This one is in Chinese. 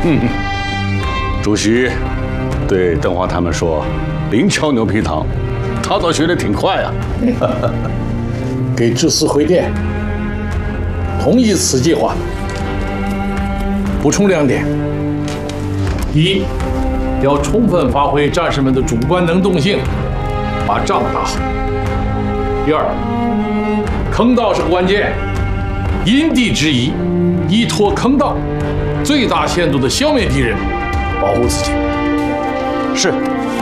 主席对邓华他们说：“灵巧牛皮糖，他倒学得挺快啊。” 给知识回电，同意此计划。补充2点：一，要充分发挥战士们的主观能动性，把仗打好；第二，坑道是关键，因地制宜，依托坑道，最大限度地消灭敌人，保护自己。 是。